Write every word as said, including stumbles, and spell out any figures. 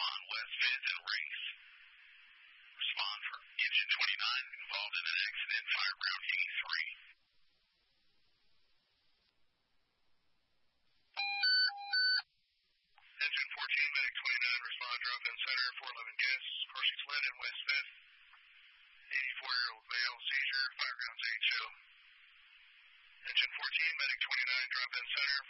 on West fifth and Race. Respond for engine twenty-nine involved in an accident, Fireground eighty-three. Engine fourteen, medic twenty-nine, respond, drop in center, four eleven guests, crossing split in West fifth. eighty-four-year-old male, seizure, Firegrounds eight show. Engine fourteen, medic twenty-nine, drop in center.